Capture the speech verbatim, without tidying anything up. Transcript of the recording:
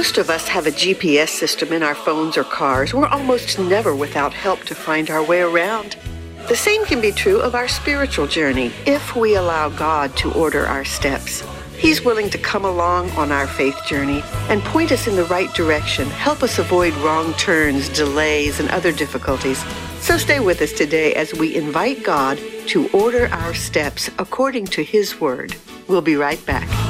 Most of us have a G P S system in our phones or cars. We're almost never without help to find our way around. The same can be true of our spiritual journey if we allow God to order our steps. He's willing to come along on our faith journey and point us in the right direction, help us avoid wrong turns, delays, and other difficulties. So stay with us today as we invite God to order our steps according to His Word. We'll be right back.